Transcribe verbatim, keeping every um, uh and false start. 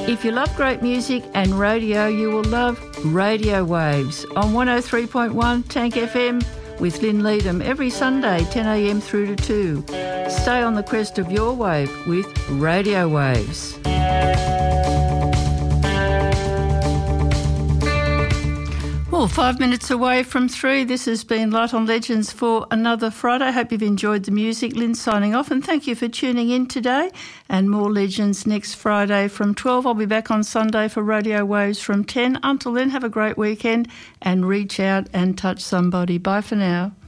If you love great music and radio, you will love Radio Waves on one oh three point one Tank F M with Lynn Leadham every Sunday, ten a m through to two. Stay on the crest of your wave with Radio Waves. Well, five minutes away from three. This has been Light on Legends for another Friday. Hope you've enjoyed the music. Lynn signing off, and thank you for tuning in today. And more Legends next Friday from twelve. I'll be back on Sunday for Radio Waves from ten. Until then, have a great weekend and reach out and touch somebody. Bye for now.